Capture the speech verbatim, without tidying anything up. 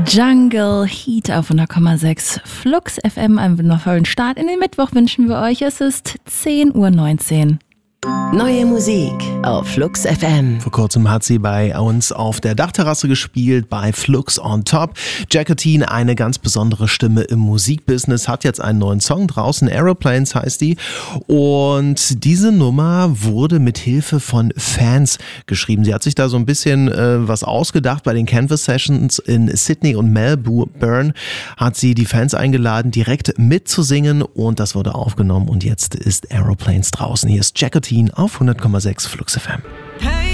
Jungle Heat auf hundert Komma sechs Flux F M. Einen wundervollen Start in den Mittwoch wünschen wir euch. Es ist zehn Uhr neunzehn. Neue Musik auf Flux F M. Vor kurzem hat sie bei uns auf der Dachterrasse gespielt, bei Flux on Top. Jacqueline, eine ganz besondere Stimme im Musikbusiness, hat jetzt einen neuen Song draußen, Aeroplanes heißt die. Und diese Nummer wurde mit Hilfe von Fans geschrieben. Sie hat sich da so ein bisschen äh, was ausgedacht. Bei den Canvas Sessions in Sydney und Melbourne hat sie die Fans eingeladen, direkt mitzusingen, und das wurde aufgenommen und jetzt ist Aeroplanes draußen. Hier ist Jacqueline auf hundert Komma sechs Flux F M.